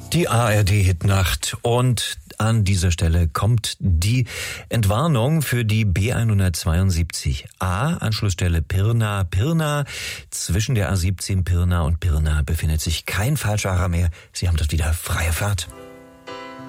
Die ARD-Hitnacht und an dieser Stelle kommt die Entwarnung für die B172a, Anschlussstelle Pirna. Zwischen der A17 Pirna und Pirna befindet sich kein Falschfahrer mehr. Sie haben dort wieder freie Fahrt.